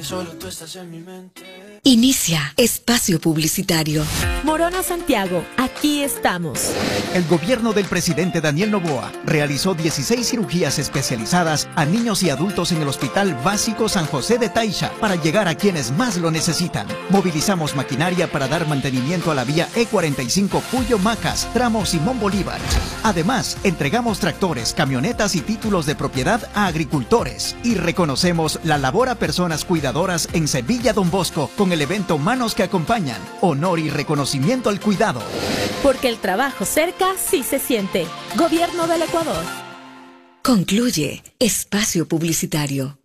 Solo tú estás en mi mente. Inicia espacio publicitario. Morona Santiago, aquí estamos. El gobierno del presidente Daniel Noboa realizó 16 cirugías especializadas a niños y adultos en el Hospital Básico San José de Taisha para llegar a quienes más lo necesitan. Movilizamos maquinaria para dar mantenimiento a la vía E45 Puyo-Macas, tramo Simón Bolívar. Además, entregamos tractores, camionetas y títulos de propiedad a agricultores. Y reconocemos la labor a personas cuidadoras en Sevilla Don Bosco con el evento Manos que Acompañan. Honor y reconocimiento al cuidado. Porque el trabajo cerca sí se siente. Gobierno del Ecuador. Concluye espacio publicitario.